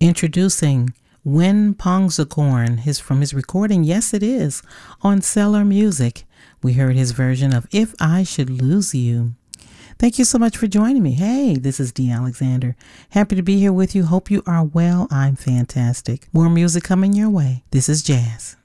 Introducing When Pongsacorn, from his recording Yes It Is on Cellar Music. We heard his version of If I Should Lose You. Thank you so much for joining me. Hey, this is Dee Alexander. Happy to be here with you. Hope you are well. I'm fantastic. More music coming your way. This is Jazz.